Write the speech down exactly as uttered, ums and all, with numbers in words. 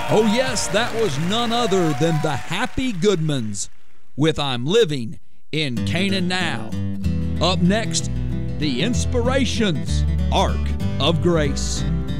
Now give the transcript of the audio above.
Oh yes, that was none other than the Happy Goodmans with I'm Living in Canaan Now. Up next, the Inspirations, Ark of Grace.